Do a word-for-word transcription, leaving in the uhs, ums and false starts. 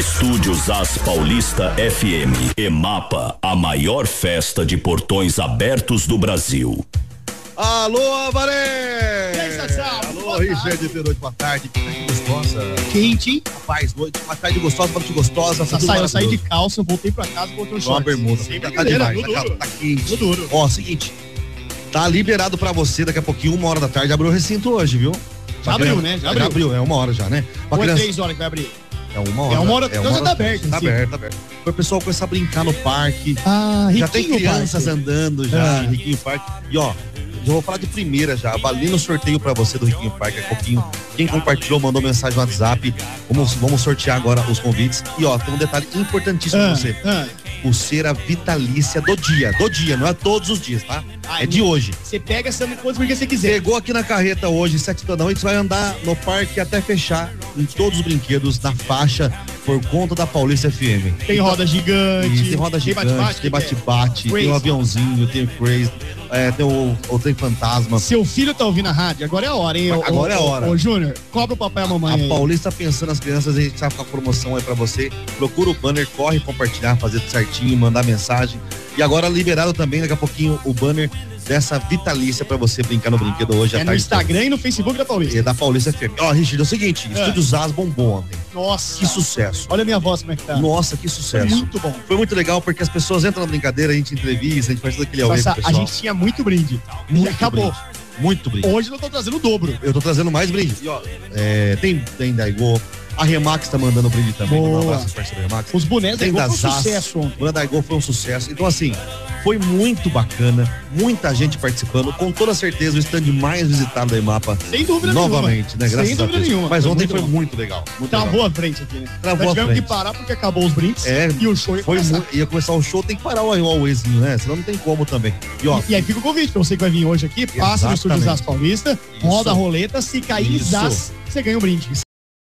Estúdios As Paulista F M. EMAPA, a maior festa de portões abertos do Brasil. Alô, Avaré! E aí, Sassá? Alô, Richard Perotti, boa tarde. Que gostosa. Quente, hein? Rapaz, noite, uma tarde gostosa, uma noite gostosa. Sassá, eu saí de calça, eu voltei pra casa e botei um short. Uma bermuda. Sem Tá, tá brincadeira, demais, tudo tá, duro. tá quente. Tudo duro. Ó, seguinte, tá liberado pra você daqui a pouquinho, uma hora da tarde, abriu o recinto hoje, viu? Já abriu, né? Já Já abriu. abriu, é uma hora já, né? Pra Ou é criança- três horas que vai abrir? É uma hora. É uma hora, então já tá aberto, Tá sim. aberto, tá aberto. Foi o pessoal começar a brincar no parque. Ah, Já tem Riquinho crianças Parque. andando já, Ah. Riquinho Parque. E ó, já vou falar de primeira já, valendo o sorteio pra você do Riquinho Parque, daqui a pouquinho. Quem compartilhou, mandou mensagem no WhatsApp, vamos, vamos sortear agora os convites. E ó, tem um detalhe importantíssimo Ah, pra você. ah. Pulseira vitalícia do dia, do dia, não é todos os dias, tá? Ai, É de hoje. Você pega essa quantos porque você quiser. Chegou aqui na carreta hoje, sete da noite, você vai andar no parque até fechar em todos os brinquedos na faixa por conta da Paulista F M. Tem roda gigante. E tem roda gigante, bate-bate, tem que é? bate-bate, Crazy. tem o aviãozinho, tem o Crazy, é, tem o, o trem fantasma. Seu filho tá ouvindo a rádio, agora é a hora, hein? ô- Agora é a ô- hora. Ô, Júnior, cobra o papai e a mamãe A aí. Paulista pensando nas crianças, a gente sabe com a promoção aí pra você. Procura o banner, corre compartilhar, fazer tudo certinho, mandar mensagem. E agora liberado também, daqui a pouquinho, o banner dessa vitalícia pra você brincar no brinquedo hoje à É no tarde. Instagram e no Facebook da Paulista. É da Paulista F M. Ó, Richard, é o seguinte, É. Estúdios As bombou ontem. Nossa. Que sucesso. Olha a minha voz como é que tá. Nossa, que Foi sucesso. muito bom. Foi muito legal porque as pessoas entram na brincadeira, a gente entrevista, a gente faz tudo aquele ao vivo, Nossa, a pessoal. gente tinha muito brinde. Muito E acabou. brinde. Muito brinde. Hoje eu tô trazendo o dobro. Eu tô trazendo mais brinde. E, ó, é, tem, tem Daigo, a Remax tá mandando brinde também. Boa. Um abraço, parceiro Remax. Os bonecos Tem da da Gol foi um Zaz. sucesso ontem. O Banda Daigo foi um sucesso. Então, assim, foi muito bacana, muita gente participando. Com toda certeza, o stand mais visitado da EMAPA. Sem dúvida Novamente, nenhuma. né? Graças Sem a dúvida Deus. nenhuma. Mas Foi ontem muito foi bom. muito legal. Muito Travou legal. a frente aqui, né? Travou Nós a tivemos frente. que parar porque acabou os brindes É, e o show ia Foi começar. muito, ia começar o show, tem que parar o Huaweizinho, né? Senão não tem como também. E ó, E, e aí fica o convite pra você que vai vir hoje aqui, passa no Estúdio Exatamente. Zaz Paulista, Isso. roda a roleta, se cair em Isso. Zaz, você ganha um brinde. e